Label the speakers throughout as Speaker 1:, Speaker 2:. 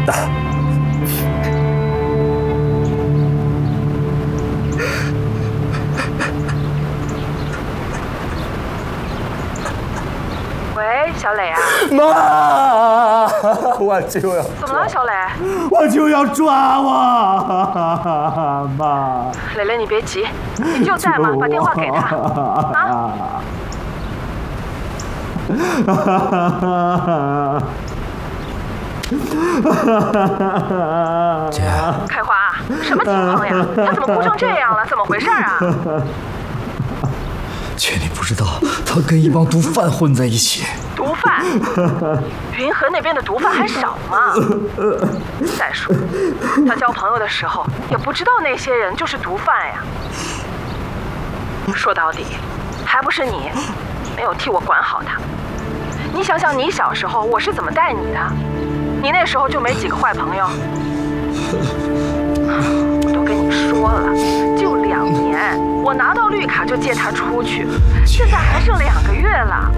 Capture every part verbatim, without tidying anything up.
Speaker 1: 喂，小磊啊！
Speaker 2: 妈，我就要
Speaker 1: 怎么了，小磊？
Speaker 2: 我就要抓我，妈！
Speaker 1: 磊磊，你别急，你就在吗？把电话给他啊！
Speaker 2: 姐，
Speaker 1: 开花，什么情况呀？他怎么哭成这样了？怎么回事啊？
Speaker 2: 姐，你不知道，他跟一帮毒贩混在一起。
Speaker 1: 毒贩？云河那边的毒贩还少吗？再说，他交朋友的时候也不知道那些人就是毒贩呀。说到底，还不是你没有替我管好他。你想想，你小时候我是怎么带你的？你那时候就没几个坏朋友。我都跟你说了，就两年，我拿到绿卡就接他出去，现在还剩两个月了。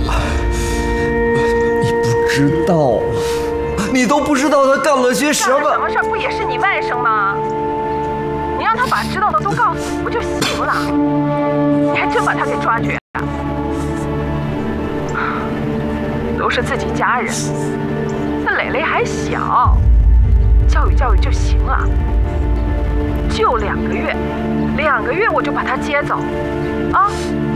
Speaker 2: 你不知道，你都不知道他干了些什么。
Speaker 1: 干了什么事儿不也是你外甥吗？你让他把知道的都告诉你不就行了？你还真把他给抓绝了。都是自己家人，那磊磊还小，教育教育就行了。就两个月，两个月我就把他接走，啊！